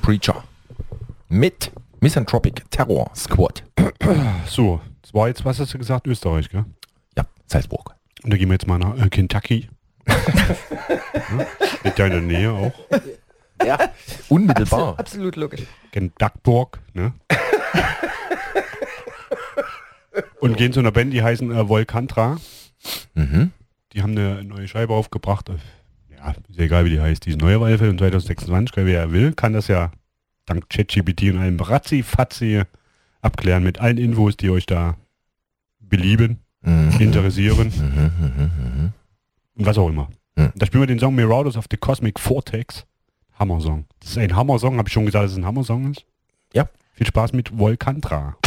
Preacher. Mit Misanthropic Terror Squad. So, das war jetzt, was hast du gesagt? Österreich, gell? Ja, Salzburg. Und da gehen wir jetzt mal nach Kentucky. Ja, mit ja in der Nähe auch. Ja, unmittelbar. Absolut logisch. Duckburg, ne? Und gehen zu einer Band, die heißen Volcantra. Mhm. Die haben eine neue Scheibe aufgebracht. Ja, ist ja egal, wie die heißt. Die ist neue Waffe und 2026, wer will, kann das ja dank ChatGPT und allem Ratzi-Fatzi abklären mit allen Infos, die euch da belieben, interessieren und was auch immer. Da spielen wir den Song Marauders of the Cosmic Vortex. Hammer-Song. Das ist ein Hammer-Song, habe ich schon gesagt, dass es ein Hammer-Song ist? Ja. Viel Spaß mit Volcantra.